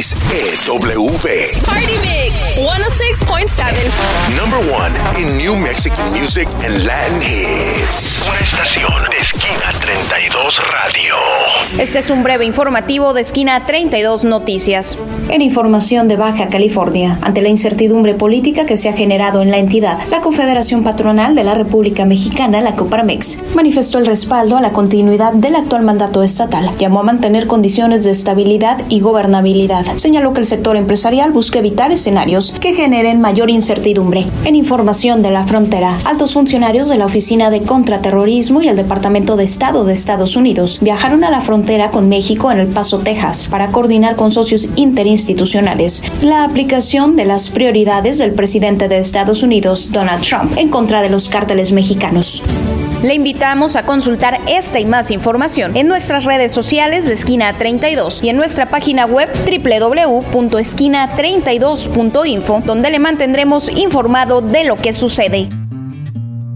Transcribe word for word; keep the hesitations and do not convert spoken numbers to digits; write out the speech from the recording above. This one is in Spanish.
X E W. Party Mix one oh six point seven. Number one in New Mexican music and Latin hits. Una estación de Esquina treinta y dos Radio. Este es un breve informativo de Esquina treinta y dos Noticias. En información de Baja California, ante la incertidumbre política que se ha generado en la entidad, la Confederación Patronal de la República Mexicana, la Coparmex, manifestó el respaldo a la continuidad del actual mandato estatal. Llamó a mantener condiciones de estabilidad y gobernabilidad. Señaló que el sector empresarial busca evitar escenarios que generen mayor incertidumbre. En información de la frontera, altos funcionarios de la Oficina de Contraterrorismo y el Departamento de Estado de Estados Unidos viajaron a la frontera con México en El Paso, Texas, para coordinar con socios interinstitucionales la aplicación de las prioridades del presidente de Estados Unidos, Donald Trump, en contra de los cárteles mexicanos. Le invitamos a consultar esta y más información en nuestras redes sociales de Esquina treinta y dos y en nuestra página web doble u doble u doble u punto esquina treinta y dos punto info, donde le mantendremos informado de lo que sucede.